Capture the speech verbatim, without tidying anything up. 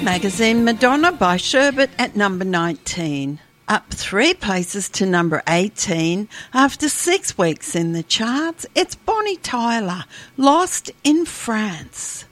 Magazine Madonna by Sherbet at number nineteen. Up three places to number eighteen after six weeks in the charts, it's Bonnie Tyler, Lost in France.